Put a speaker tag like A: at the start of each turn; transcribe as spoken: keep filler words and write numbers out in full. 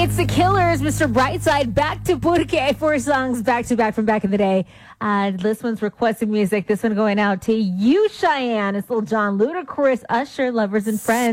A: It's the Killers, Mister Brightside, back to Porque. Four songs back to back from back in the day. Uh, this one's requesting music. This one going out to you, Cheyenne. It's Lil Jon, Ludacris, Usher, Lovers and Friends.